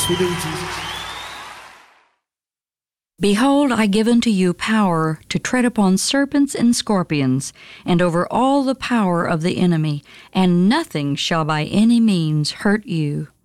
sweet name of Jesus. Behold, I give unto you power to tread upon serpents and scorpions, and over all the power of the enemy, and nothing shall by any means hurt you.